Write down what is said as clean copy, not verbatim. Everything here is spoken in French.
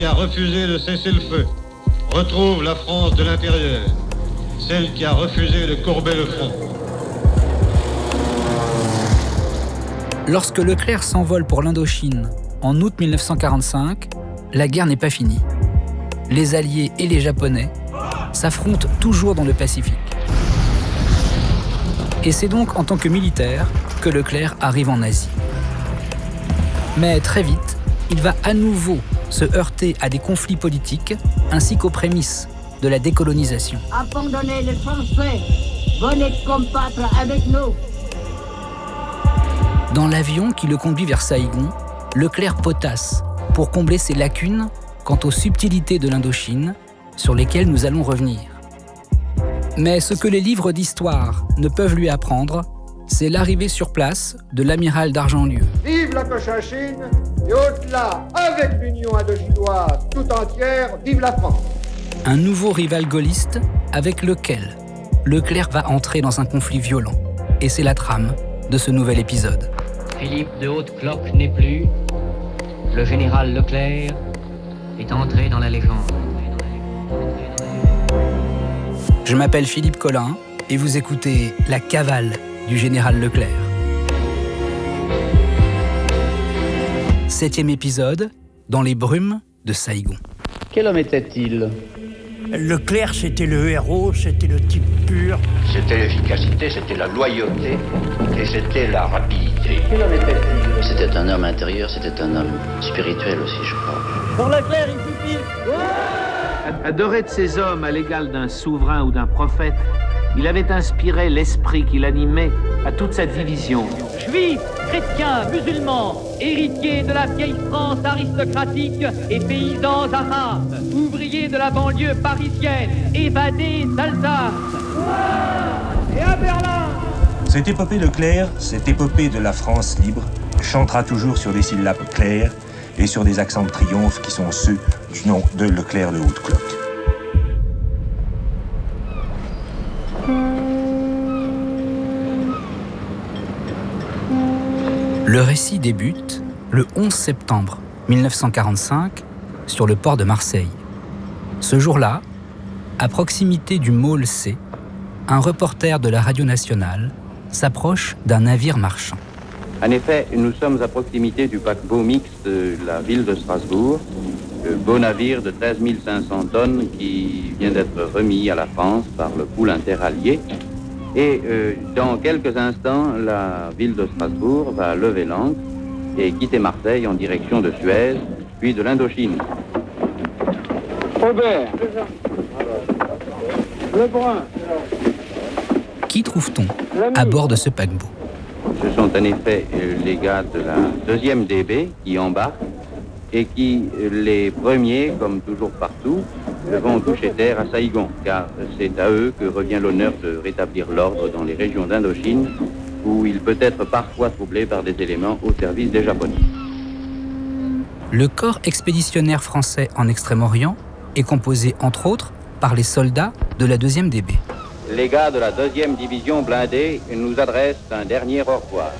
Qui a refusé de cesser le feu retrouve la France de l'intérieur, celle qui a refusé de courber le front. Lorsque Leclerc s'envole pour l'Indochine en août 1945, la guerre n'est pas finie. Les Alliés et les Japonais s'affrontent toujours dans le Pacifique. Et c'est donc en tant que militaire que Leclerc arrive en Asie. Mais très vite, il va à nouveau se heurter à des conflits politiques ainsi qu'aux prémices de la décolonisation. Abandonnez les Français, venez combattre avec nous. Dans l'avion qui le conduit vers Saïgon, Leclerc potasse pour combler ses lacunes quant aux subtilités de l'Indochine sur lesquelles nous allons revenir. Mais ce que les livres d'histoire ne peuvent lui apprendre, c'est l'arrivée sur place de l'amiral d'Argentlieu. Vive la Cochinchine et au-delà, avec l'Union indochinoise tout entière, vive la France. Un nouveau rival gaulliste avec lequel Leclerc va entrer dans un conflit violent. Et c'est la trame de ce nouvel épisode. Philippe de Haute-Cloque n'est plus. Le général Leclerc est entré dans la légende. Je m'appelle Philippe Collin et vous écoutez La Cavale du général Leclerc. 7e épisode, dans les brumes de Saïgon. Quel homme était-il ? Leclerc, c'était le héros, c'était le type pur. C'était l'efficacité, c'était la loyauté et c'était la rapidité. Quel homme était-il ? C'était un homme intérieur, c'était un homme spirituel aussi, je crois. Pour Leclerc, il suffit. Adoré de ses hommes à l'égal d'un souverain ou d'un prophète, il avait inspiré l'esprit qui l'animait à toute cette division. Juifs, chrétiens, musulmans, héritiers de la vieille France aristocratique et paysans arabes, ouvriers de la banlieue parisienne, évadés d'Alsace. Et à Berlin. Cette épopée Leclerc, cette épopée de la France libre, chantera toujours sur des syllabes claires et sur des accents de triomphe qui sont ceux du nom de Leclerc de Haute-Cloque. Le récit débute le 11 septembre 1945 sur le port de Marseille. Ce jour-là, à proximité du môle C, un reporter de la radio nationale s'approche d'un navire marchand. En effet, nous sommes à proximité du paquebot mixte de la ville de Strasbourg, le beau navire de 13 500 tonnes qui vient d'être remis à la France par le pool interallié. Et dans quelques instants, la ville de Strasbourg va lever l'ancre et quitter Marseille en direction de Suez, puis de l'Indochine. Aubert, Lebrun. Qui trouve-t-on à bord de ce paquebot ? Ce sont en effet les gars de la 2e DB qui embarquent et qui, les premiers, comme toujours partout, vont toucher terre à Saïgon, car c'est à eux que revient l'honneur de rétablir l'ordre dans les régions d'Indochine, où il peut être parfois troublé par des éléments au service des Japonais. Le corps expéditionnaire français en Extrême-Orient est composé, entre autres, par les soldats de la 2e DB. Les gars de la 2e division blindée nous adressent un dernier au revoir.